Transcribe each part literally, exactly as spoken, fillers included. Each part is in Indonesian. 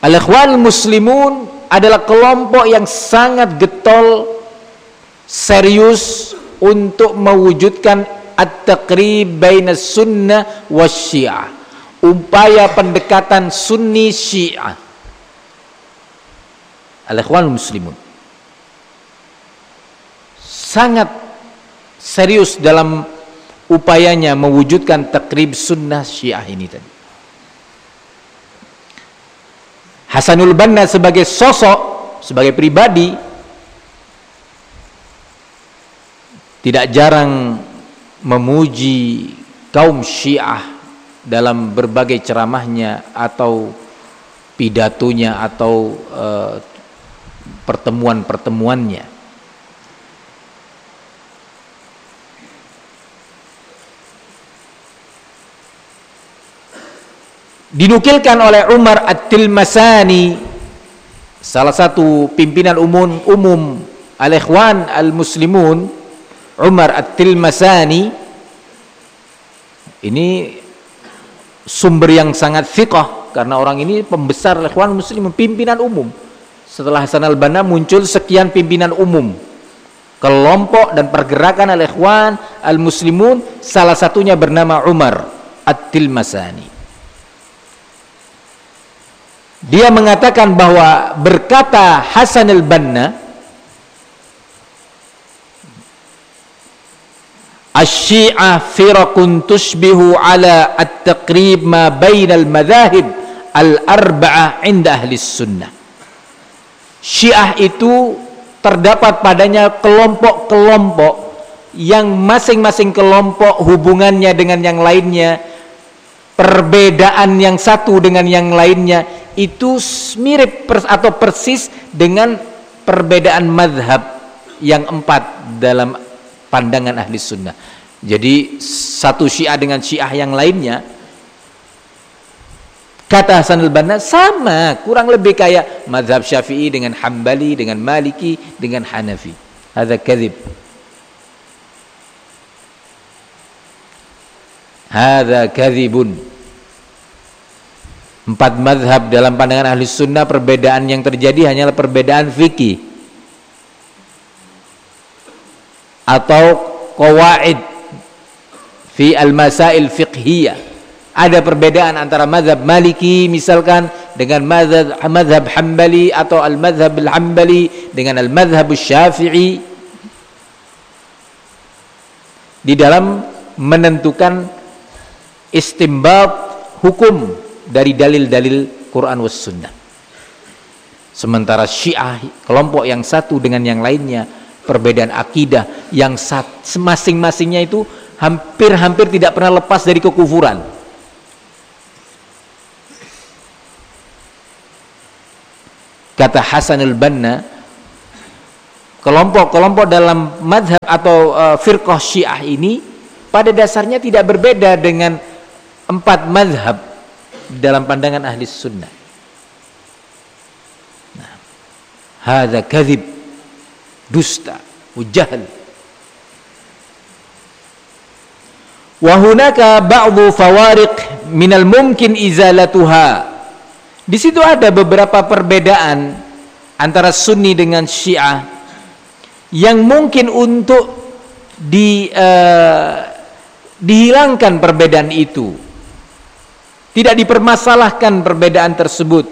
Al-Ikhwan Muslimun adalah kelompok yang sangat getol, serius untuk mewujudkan at-taqrib baina sunnah wa syiah, upaya pendekatan sunni syiah. Al-Ikhwan Muslimun sangat serius dalam upayanya mewujudkan takrib sunnah syiah ini tadi. Hasanul Banna sebagai sosok, sebagai pribadi, tidak jarang memuji kaum Syiah dalam berbagai ceramahnya atau pidatonya atau uh, pertemuan-pertemuannya. Dinukilkan oleh Umar At-Tilmasani, salah satu pimpinan umum umum Al-Ikhwan Al-Muslimun, Umar At-Tilmasani ini sumber yang sangat thiqah, karena orang ini pembesar Al-Ikhwan Muslimun, pimpinan umum. Setelah Hasan al-Banna muncul sekian pimpinan umum, kelompok dan pergerakan Al-Ikhwan Al-Muslimun, salah satunya bernama Umar At-Tilmasani. Dia mengatakan bahwa berkata Hasan al-Banna, asy-syi'ah firaqun tushbihu ala at-taqrib ma bainal madhahib al-arba'ah 'inda ahli sunnah. Syiah itu terdapat padanya kelompok-kelompok yang masing-masing kelompok hubungannya dengan yang lainnya, perbedaan yang satu dengan yang lainnya itu mirip pers atau persis dengan perbedaan madhab yang empat dalam pandangan ahli sunnah. Jadi satu Syiah dengan Syiah yang lainnya, kata Hasan al-Banna, sama, kurang lebih kayak madhab Syafi'i dengan Hambali, dengan Maliki, dengan Hanafi. Hadza kadzib. Hadza kadzibun. Empat madhab dalam pandangan ahli sunnah, perbedaan yang terjadi hanyalah perbedaan fikih atau qawaid fi al-masail fiqhiyah. Ada perbedaan antara madhab Maliki misalkan dengan madhab, madhab Hambali, atau al-madhab al-Hambali dengan al-madhab Syafi'i di dalam menentukan istinbat hukum dari dalil-dalil Quran was sunnah. Sementara Syiah, kelompok yang satu dengan yang lainnya, perbedaan akidah yang masing-masingnya itu hampir-hampir tidak pernah lepas dari kekufuran. Kata Hasan al-Banna, kelompok-kelompok dalam madhab atau uh, firqah Syiah ini pada dasarnya tidak berbeda dengan empat madhab dalam pandangan ahli sunnah. Nah, hadza kadzib, dusta, jahl. Wa hunaka ba'dhu fawariq minal mumkin izalatuha. Di situ ada beberapa perbedaan antara Sunni dengan Syiah yang mungkin untuk di uh, dihilangkan perbedaan itu. Tidak dipermasalahkan perbedaan tersebut.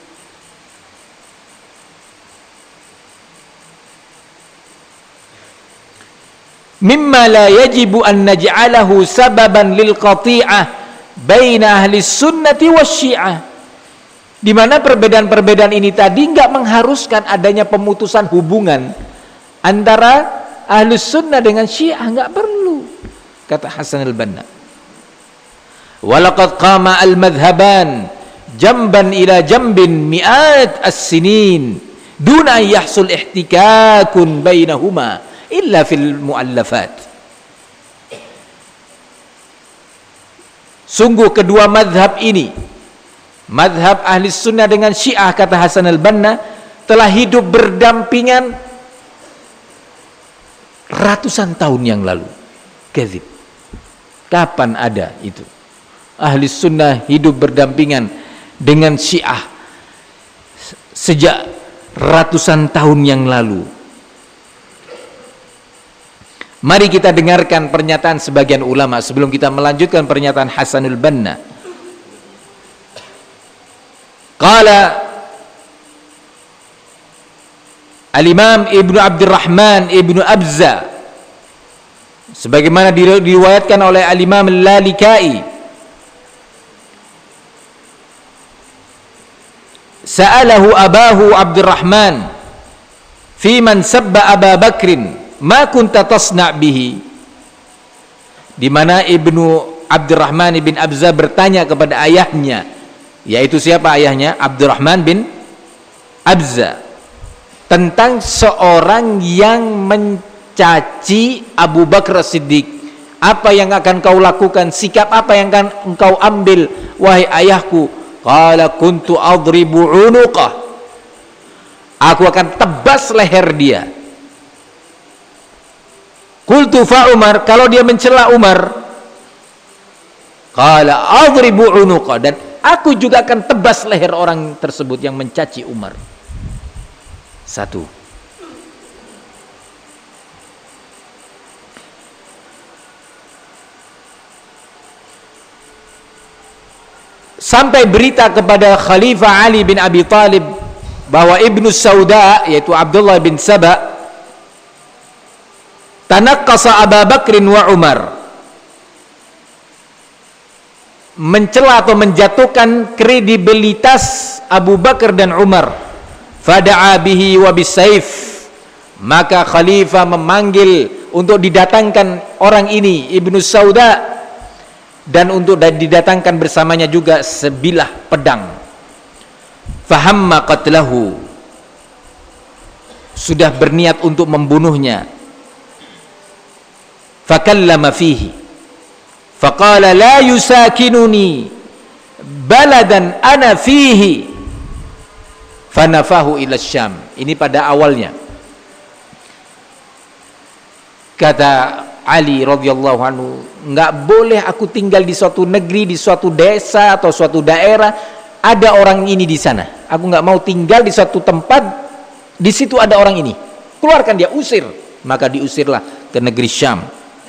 Mimma la yajibu an naj'alahu sababan lil qati'ah baina ahli sunnati wasyi'ah. Di mana perbedaan-perbedaan ini tadi enggak mengharuskan adanya pemutusan hubungan antara ahli sunnah dengan Syiah, enggak perlu, kata Hasan al-Banna. Walaqad qama al-madhhaban jamban ila jambin mi'at as-sinin duna yahsul ihtikakun bainahuma illa fil muallafat. Sungguh kedua madhab ini, madhab ahli sunnah dengan Syiah, kata Hasan al-Banna, telah hidup berdampingan ratusan tahun yang lalu. Kadzib. Kapan ada itu? Ahli sunnah hidup berdampingan dengan Syiah sejak ratusan tahun yang lalu. Mari kita dengarkan pernyataan sebagian ulama sebelum kita melanjutkan pernyataan Hasanul Banna. Qala Al-Imam Ibnu Abdurrahman Ibnu Abza, sebagaimana diriwayatkan oleh Al-Imam Al-Lalikai, sa'alahu abahu Abdurrahman fi man sabba Aba Bakrin ma kunta tasna' bihi, di mana Ibnu Abdurrahman bin Abza bertanya kepada ayahnya, yaitu siapa ayahnya? Abdurrahman bin Abza, tentang seorang yang mencaci Abu Bakar Siddiq. Apa yang akan kau lakukan? Sikap apa yang akan engkau ambil wahai ayahku? Qala kuntu adribu unuqah, aku akan tebas leher dia. Qultu fa Umar, kalau dia mencela Umar, qala adribu unuqah, dan aku juga akan tebas leher orang tersebut yang mencaci Umar. Satu. Sampai berita kepada Khalifah Ali bin Abi Thalib bahwa Ibnu Sauda, yaitu Abdullah bin Saba, tanaqqasa Abu Bakrin wa Umar, mencela atau menjatuhkan kredibilitas Abu Bakar dan Umar. Fada'a bihi wa bisayf, maka khalifah memanggil untuk didatangkan orang ini, Ibnu Sauda, dan untuk didatangkan bersamanya juga sebilah pedang. Fahamma qatlahu, sudah berniat untuk membunuhnya. Fakallama fihi faqala la yusakinuni baladan ana fihi fanafahu ila Syam. Ini pada awalnya. Kata Ali radhiyallahu anhu, enggak boleh aku tinggal di suatu negeri, di suatu desa atau suatu daerah ada orang ini di sana. Aku enggak mau tinggal di suatu tempat di situ ada orang ini. Keluarkan dia, usir. Maka diusirlah ke negeri Syam.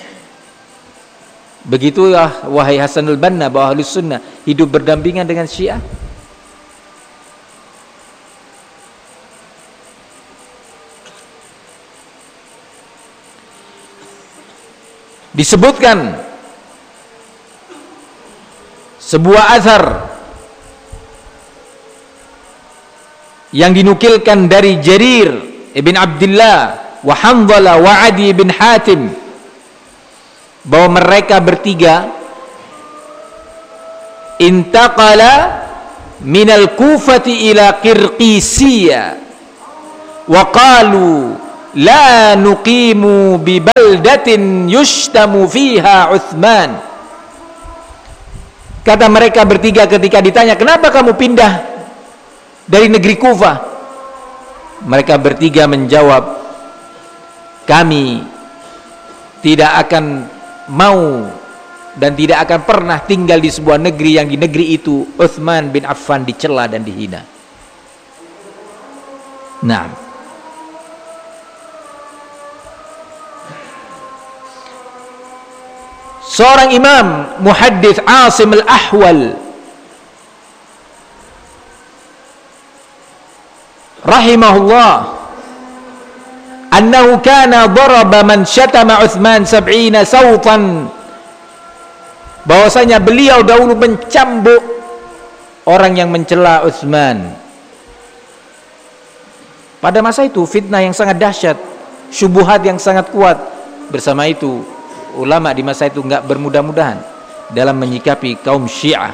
Begitulah wahai Hasanul Banna, bahwa Ahlus Sunnah hidup berdampingan dengan Syiah. Disebutkan sebuah athar yang dinukilkan dari Jarir ibn Abdullah wa Hanzalah wa Adi bin Hatim, bahwa mereka bertiga intaqala minal Kufati ila Qirqisiyah wa qalu la nuqimu bi baldatin yushtamu fiha Uthman. Kata mereka bertiga ketika ditanya, kenapa kamu pindah dari negeri Kufah? Mereka bertiga menjawab, kami tidak akan mau dan tidak akan pernah tinggal di sebuah negeri yang di negeri itu Uthman bin Affan dicela dan dihina. Nah, seorang imam muhaddits Asim al-Ahwal rahimahullah annahu kana daraba man syatama Uthman sab'ina sawtan, bahwasanya beliau dahulu mencambuk orang yang mencela Uthman. Pada masa itu fitnah yang sangat dahsyat, syubhat yang sangat kuat. Bersama itu ulama di masa itu enggak bermudah-mudahan dalam menyikapi kaum Syiah.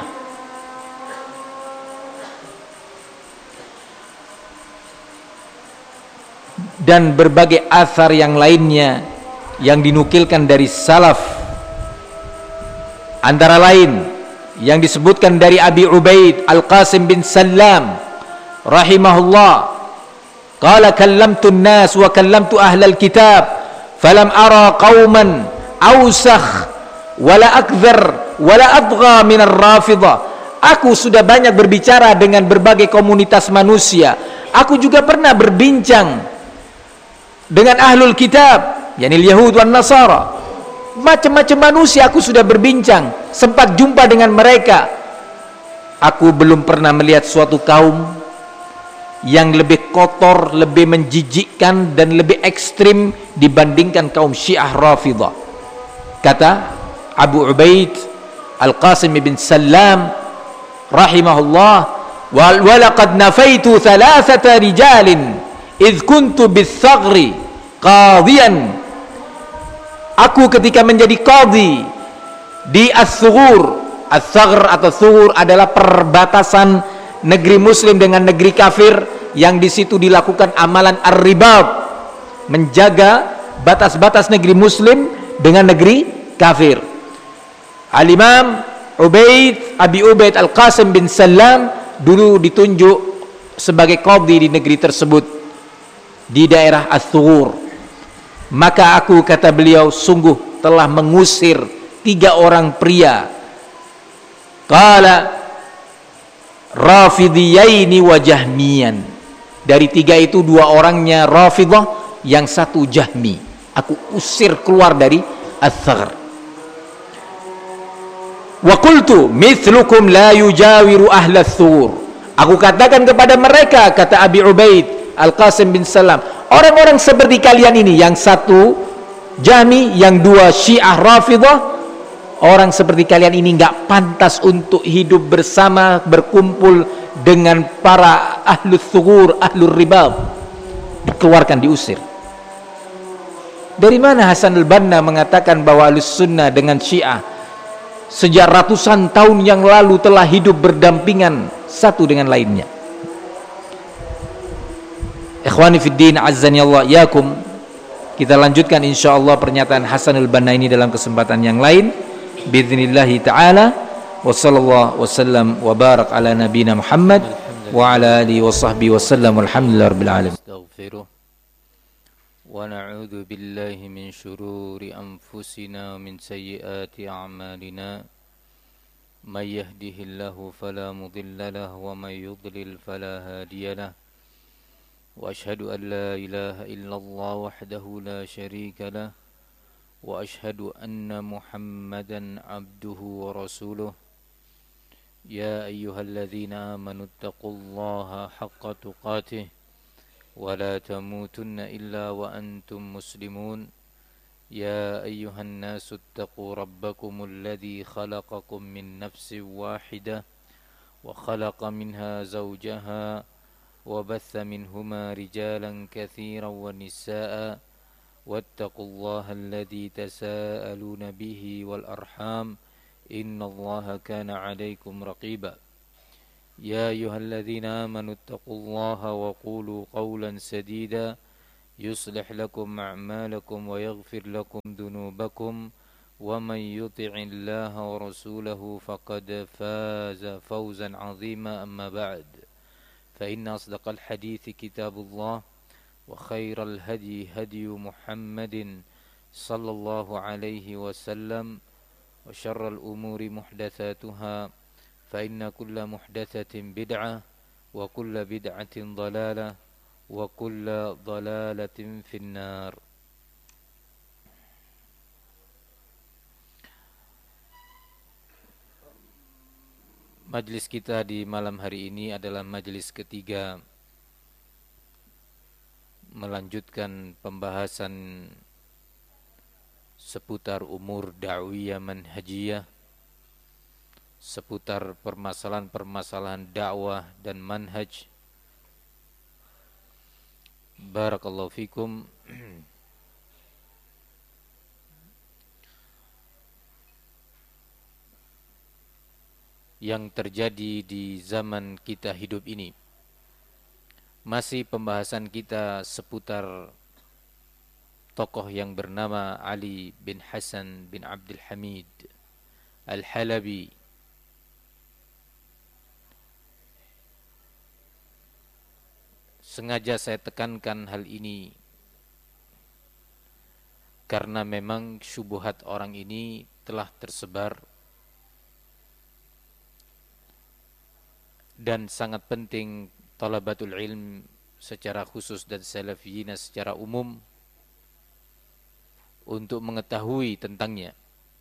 Dan berbagai athar yang lainnya yang dinukilkan dari salaf, antara lain yang disebutkan dari Abi Ubaid Al-Qasim bin Sallam rahimahullah, qala kallamtu an-nas wa kallamtu ahlal kitab falam ara qauman awsakh wala akthar wala adgha minar rafidah. Aku sudah banyak berbicara dengan berbagai komunitas manusia, aku juga pernah berbincang dengan ahlul kitab, yakni Yahud wan Nasara. Macam-macam manusia aku sudah berbincang, sempat jumpa dengan mereka. Aku belum pernah melihat suatu kaum yang lebih kotor, lebih menjijikkan dan lebih ekstrim dibandingkan kaum Syiah Rafidhah. Kata Abu Ubaid Al-Qasim bin Sallam rahimahullah, wa laqad nafaitu thalathata rijalin idh kuntu bis-saghri qadiyan. Aku ketika menjadi qadhi di As-Sughur. As-Saghr atau Sughur adalah perbatasan negeri muslim dengan negeri kafir, yang di situ dilakukan amalan ar-ribat, menjaga batas-batas negeri muslim dengan negeri kafir. Al-Imam Ubaid Abi Ubaid Al-Qasim bin Sallam dulu ditunjuk sebagai qadhi di negeri tersebut, di daerah As-Sughur. Maka aku, kata beliau, sungguh telah mengusir tiga orang pria, qala Rafidiyaini wa Jahmiyan. Dari tiga itu dua orangnya Rafidah, yang satu Jahmi. Aku usir keluar dari As-Saghr. Wa qultu mithlukum la yujawiru ahla As-Sughur. Aku katakan kepada mereka, kata Abi Ubaid Al-Qasim bin Salam, orang-orang seperti kalian ini, yang satu Jahmi, yang dua Syiah Rafidah, orang seperti kalian ini nggak pantas untuk hidup bersama, berkumpul dengan para ahlus sughur, ahlul ribab. Dikeluarkan, diusir. Dari mana Hasan al-Banna mengatakan bahwa ahlus sunnah dengan Syiah sejak ratusan tahun yang lalu telah hidup berdampingan satu dengan lainnya? Ikhwani fiddin, azzani Allah yakum. Kita lanjutkan insyaallah pernyataan Hasan al-Banna ini dalam kesempatan yang lain. Bi'idhnillahi ta'ala. Wa sallallahu wasallam wa barak ala nabina Muhammad wa ala alihi wa sahbihi wa sallam. Walhamdulillah rabbil alamin. Astaghfiruh. Wa na'udzu billahi min syururi anfusina wa min sayyiati a'malina. May yahdihillahu fala mudilla lahu wa may yudlil fala hadiya lahu. Wa asyhadu an la ilaha illallah wahdahu la syarika lahu. وأشهد أن محمدا عبده ورسوله يا أيها الذين آمنوا اتقوا الله حق تقاته ولا تموتن إلا وأنتم مسلمون يا أيها الناس اتقوا ربكم الذي خلقكم من نفس واحدة وخلق منها زوجها وبث منهما رجالا كثيرا ونساء واتقوا الله الذي تساءلون به والأرحام إن الله كان عليكم رقيبا يا أيها الذين آمنوا اتقوا الله وقولوا قولا سديدا يصلح لكم أعمالكم ويغفر لكم ذنوبكم ومن يطع الله ورسوله فقد فاز فوزا عظيما أما بعد فإن أصدق الحديث كتاب الله وخير الهدي هدي محمد صلى الله عليه وسلم وشر الأمور محدثاتها فإن كل محدثة بدعة وكل بدعة ضلالة وكل ضلالة في النار. Majlis kita di malam hari ini adalah majlis ketiga melanjutkan pembahasan seputar umur da'wiyah manhajiyah, seputar permasalahan-permasalahan dakwah dan manhaj. Barakallahu fikum. Yang terjadi di zaman kita hidup ini. Masih pembahasan kita seputar tokoh yang bernama Ali bin Hasan bin Abdul Hamid Al-Halabi. Sengaja saya tekankan hal ini karena memang syubhat orang ini telah tersebar dan sangat penting talabatul ilm secara khusus dan salafiyina secara umum untuk mengetahui tentangnya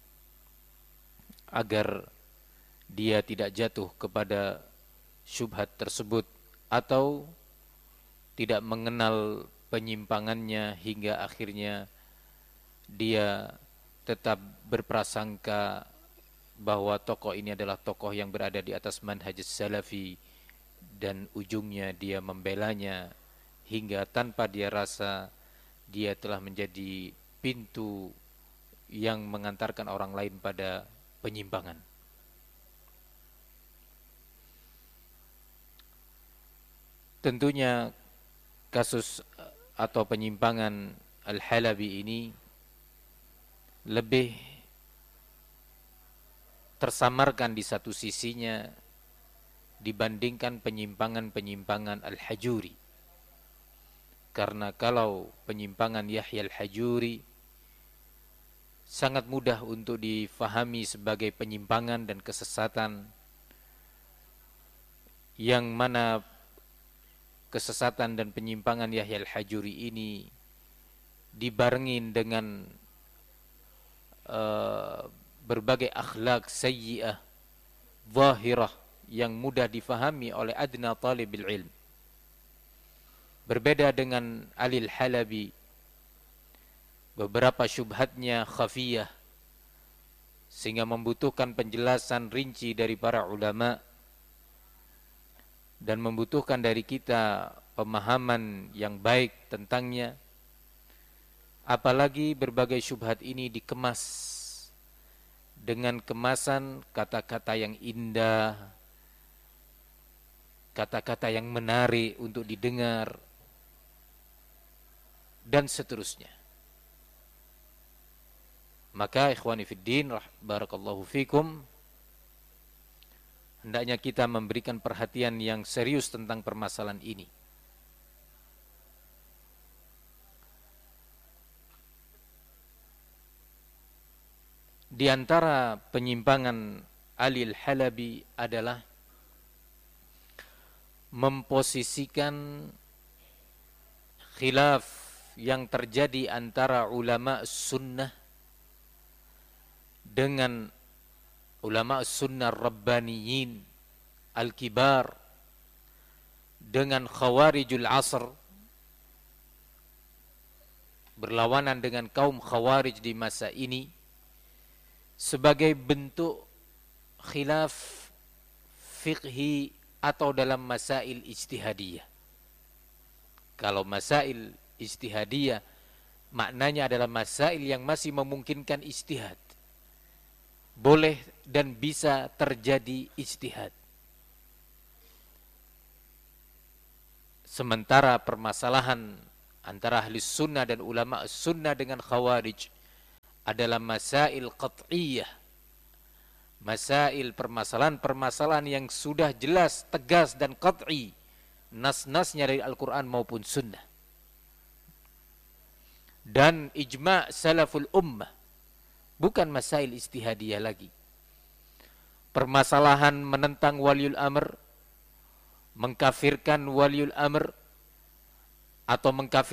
agar dia tidak jatuh kepada syubhat tersebut atau tidak mengenal penyimpangannya hingga akhirnya dia tetap berprasangka bahwa tokoh ini adalah tokoh yang berada di atas manhaj salafi dan ujungnya dia membelanya hingga tanpa dia rasa dia telah menjadi pintu yang mengantarkan orang lain pada penyimpangan. Tentunya kasus atau penyimpangan Al-Halabi ini lebih tersamarkan di satu sisinya dibandingkan penyimpangan-penyimpangan Al-Hajuri. Karena kalau penyimpangan Yahya Al-Hajuri sangat mudah untuk difahami sebagai penyimpangan dan kesesatan, yang mana kesesatan dan penyimpangan Yahya Al-Hajuri ini dibarengin dengan uh, berbagai akhlak sayyi'ah zahirah yang mudah difahami oleh adna talibil ilm. Berbeda dengan Ali Al-Halabi, beberapa syubhatnya khafiyah sehingga membutuhkan penjelasan rinci dari para ulama dan membutuhkan dari kita pemahaman yang baik tentangnya. Apalagi berbagai syubhat ini dikemas dengan kemasan kata-kata yang indah, kata-kata yang menarik untuk didengar, dan seterusnya. Maka ikhwani fiddin, barakallahu fikum, hendaknya kita memberikan perhatian yang serius tentang permasalahan ini. Di antara penyimpangan Ali Al-Halabi adalah memposisikan khilaf yang terjadi antara ulama sunnah dengan ulama sunnah rabbaniyin al-kibar dengan khawarijul asr, berlawanan dengan kaum khawarij di masa ini, sebagai bentuk khilaf fiqhi atau dalam masail ijtihadiyah. Kalau masail ijtihadiyah maknanya adalah masail yang masih memungkinkan ijtihad, boleh dan bisa terjadi ijtihad. Sementara permasalahan antara ahli sunnah dan ulama sunnah dengan khawarij adalah masail qat'iyah, masail permasalahan-permasalahan yang sudah jelas, tegas dan qat'i nas-nasnya dari Al-Quran maupun sunnah, dan ijma' salaful ummah, bukan masail ijtihadiyah lagi. Permasalahan menentang waliul amr, mengkafirkan waliul amr, atau mengkafirkan